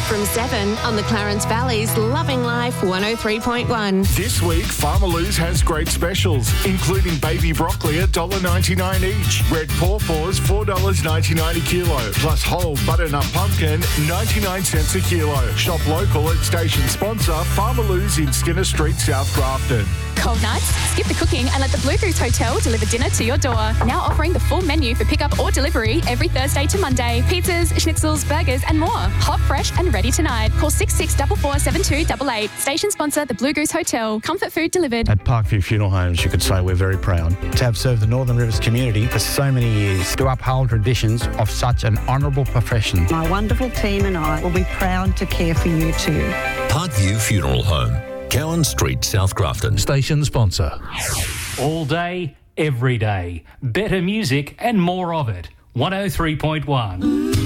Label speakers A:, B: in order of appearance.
A: from 7 on the Clarence Valley's Loving Life 103.1.
B: This week, Farmer Lou's has great specials, including baby broccoli at $1.99 each, red pawpaws $4.99 a kilo, plus whole butternut pumpkin 99 cents a kilo. Shop local at station sponsor Farmer Lou's in Skinner Street, South Grafton.
C: Cold nights? Skip the cooking and let the Blue Goose Hotel deliver dinner to your door. Now offering the full menu for pickup or delivery every Thursday to Monday. Pizzas, schnitzels, burgers and more. Hot, fresh and ready tonight. Call 66447288. Station sponsor the Blue Goose Hotel. Comfort food delivered.
D: At Parkview Funeral Homes, you could say we're very proud to have served the Northern Rivers community for so many years, to uphold traditions of such an honourable profession.
E: My wonderful team and I will be proud to care for you too.
F: Parkview Funeral Home, Cowan Street, South Grafton.
G: Station sponsor. All day, every day. Better music and more of it. 103.1.